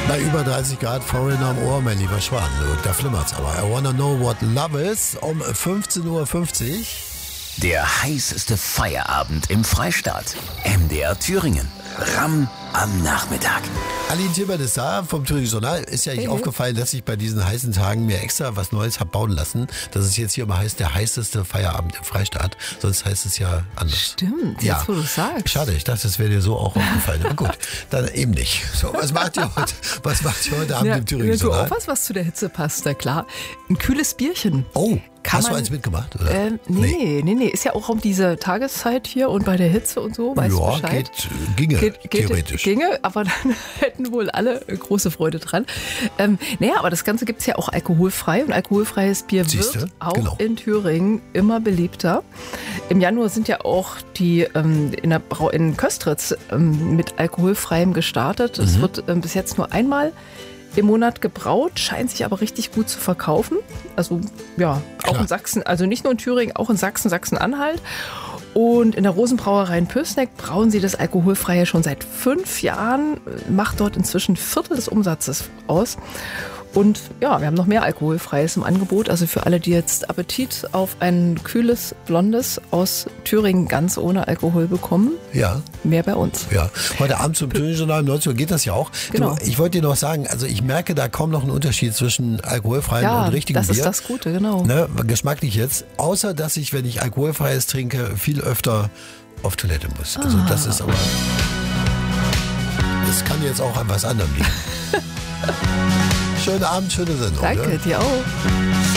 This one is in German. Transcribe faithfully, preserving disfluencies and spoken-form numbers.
Bei über dreißig Grad, Foreigner am Ohr, mein lieber Schwan. Da flimmert's aber. I wanna know what love is um fünfzehn Uhr fünfzig. Der heißeste Feierabend im Freistaat. M D R Thüringen. Ramm am Nachmittag. Aline Tilbert ist da vom Thüringer Journal. Ist ja nicht Hey. aufgefallen, dass ich bei diesen heißen Tagen mir extra was Neues habe bauen lassen. Dass es jetzt hier immer heißt, der heißeste Feierabend im Freistaat. Sonst heißt es ja anders. Stimmt, Ja. jetzt wo du sagst. Schade, ich dachte, das wäre dir so auch aufgefallen. Aber gut, dann eben nicht. So, was macht ihr heute, was macht ihr heute Abend Ja, im Thüringer du auch Journal? was, was zu der Hitze passt, na klar. Ein kühles Bierchen. Oh, Kann hast du man- eins mitgemacht? Oder? Ähm, nee, nee, nee, ist ja auch um diese Tageszeit hier und bei der Hitze und so, weißt du Ja, Bescheid? geht, ginge, Geht, geht, theoretisch. Ginge, aber dann hätten wohl alle äh, große Freude dran. Ähm, naja, aber das Ganze gibt es ja auch alkoholfrei und alkoholfreies Bier Siehste? wird auch Genau. in Thüringen immer beliebter. Im Januar sind ja auch die ähm, in, der Brau in Köstritz ähm, mit alkoholfreiem gestartet. Es Mhm. wird ähm, bis jetzt nur einmal im Monat gebraut, scheint sich aber richtig gut zu verkaufen. Also ja, auch Klar. in Sachsen, also nicht nur in Thüringen, auch in Sachsen, Sachsen-Anhalt. Und in der Rosenbrauerei in Pößneck brauen sie das Alkoholfreie schon seit fünf Jahren, macht dort inzwischen ein Viertel des Umsatzes aus. Und ja, wir haben noch mehr Alkoholfreies im Angebot. Also für alle, die jetzt Appetit auf ein kühles Blondes aus Thüringen ganz ohne Alkohol bekommen, Ja, mehr bei uns. ja. Heute Abend zum Thüringer Journal um neunzehn Uhr geht das ja auch. Genau. Du, ich wollte dir noch sagen, also ich merke da kaum noch einen Unterschied zwischen alkoholfreiem Ja, und richtigem das Bier. ist das Gute, genau. Ne, geschmacklich jetzt. Außer, dass ich, wenn ich alkoholfreies trinke, viel öfter auf Toilette muss. Also Ah. das ist aber... Das kann jetzt auch an was anderem liegen. Schönen Abend, schöne Sendung. Danke, Ne? dir auch.